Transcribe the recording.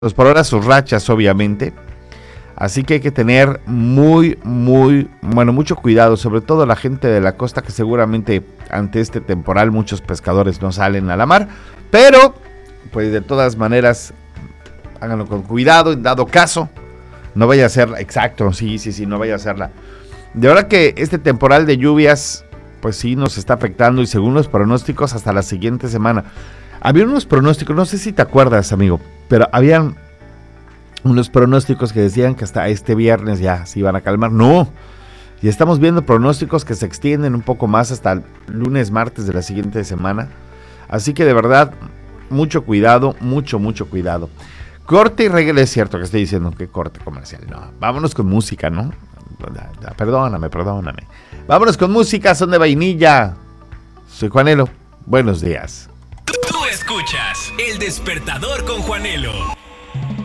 por hora, sus rachas, obviamente. Así que hay que tener mucho cuidado, sobre todo la gente de la costa, que seguramente ante este temporal muchos pescadores no salen a la mar, pero pues de todas maneras háganlo con cuidado, en dado caso, no vaya a ser, exacto, sí, no vaya a serla. De verdad que este temporal de lluvias, pues sí nos está afectando y según los pronósticos hasta la siguiente semana. Había unos pronósticos, no sé si te acuerdas, amigo, pero habían unos pronósticos que decían que hasta este viernes ya se iban a calmar. No, y estamos viendo pronósticos que se extienden un poco más hasta el lunes, martes de la siguiente semana. Así que de verdad, mucho cuidado, mucho cuidado. Corte y regreso, es cierto que estoy diciendo que corte comercial. No, vámonos con música, ¿no? Perdóname. Vámonos con música, son de vainilla. Soy Juanelo, buenos días. Tú escuchas El Despertador con Juanelo.